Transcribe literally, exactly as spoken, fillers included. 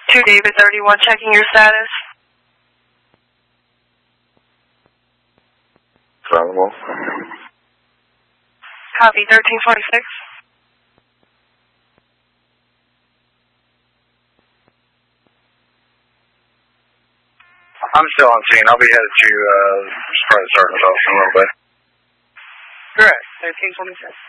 two David thirty-one, checking your status. Available. Copy, thirteen forty-six. I'm still on scene. I'll be headed to uh, Sprint Sergeant's office in a little bit. Correct, thirteen twenty-six.